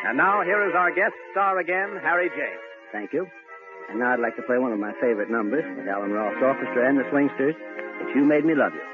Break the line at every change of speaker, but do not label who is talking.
And now, here is our guest star again, Harry James.
Thank you. And now I'd like to play one of my favorite numbers with Alan Ross Orchestra and the Swingsters. It's You Made Me Love You.